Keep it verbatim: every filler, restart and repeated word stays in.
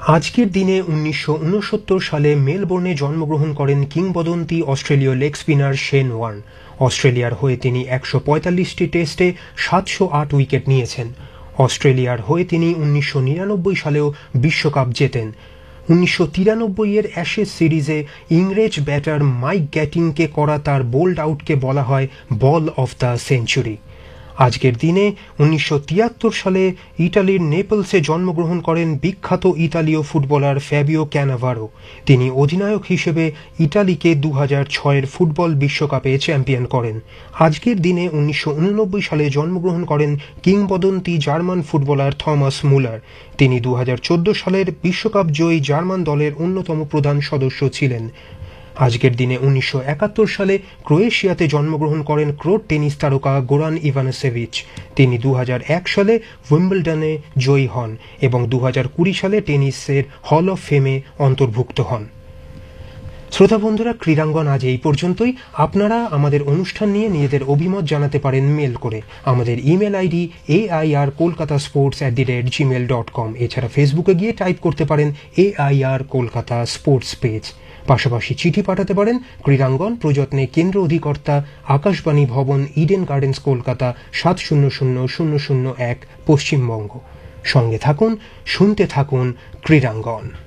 আজকের দিনে উনিশশো ঊনসত্তর সালে মেলবোর্নে জন্মগ্রহণ করেন কিংবদন্তি অস্ট্রেলীয় লেগ স্পিনার শেন ওয়ার্ন। অস্ট্রেলিয়ার হয়ে তিনি একশো পঁয়তাল্লিশটি টেস্টে সাতশো আট উইকেট নিয়েছেন। অস্ট্রেলিয়ার হয়ে তিনি উনিশশো নিরানব্বই সালেও বিশ্বকাপ জেতেন। উনিশশো তিরানব্বই এর অ্যাশেজ সিরিজে ইংরেজ ব্যাটার মাইক গ্যাটিংকে করা তার বোল্ড আউটকে বলা হয় বল অফ দ্য সেঞ্চুরি। আজকের দিনে উনিশশো তিয়াত্তর সালে ইটালির নেপলসে জন্মগ্রহণ করেন বিখ্যাত ইতালীয় ফুটবলার ফ্যাবিও ক্যানাভারো। তিনি অধিনায়ক হিসেবে ইটালিকে দু হাজার ছয়ের ফুটবল বিশ্বকাপে চ্যাম্পিয়ন করেন। আজকের দিনে উনিশশো উননব্বই সালে জন্মগ্রহণ করেন কিংবদন্তি জার্মান ফুটবলার থমাস মুলার। তিনি দু হাজার চোদ্দ সালের বিশ্বকাপ জয়ী জার্মান দলের অন্যতম প্রধান সদস্য ছিলেন। আজকের দিনে উনিশশো একাত্তর সালে ক্রোয়েশিয়াতে জন্মগ্রহণ করেন ক্রোট টেনিস তারকা গোরান ইভানসেভিচ। তিনি দু হাজার এক সালে উইম্বলডনে জয়ী হন এবং দু হাজার কুড়ি সালে টেনিসের হল অফ ফেমে অন্তর্ভুক্ত হন। শ্রোতা বন্ধুরা, ক্রীড়াঙ্গন আজ এই পর্যন্তই। আপনারা আমাদের অনুষ্ঠান নিয়ে নিজেদের অভিমত জানাতে পারেন মেল করে। আমাদের email ID A I R Kolkata sports at the rate Gmail dot com. এছাড়া ফেসবুকে গিয়ে টাইপ করতে পারেন A I R Kolkata sports page. পাশাপাশি চিঠি পাঠাতে পারেন ক্রীড়াঙ্গন, প্রযত্নে কেন্দ্র অধিকর্তা, আকাশবাণী ভবন, ইডেন গার্ডেন্স, কলকাতা সাত শূন্য শূন্য শূন্য শূন্য এক, পশ্চিমবঙ্গ। সঙ্গে থাকুন, শুনতে থাকুন ক্রীড়াঙ্গন।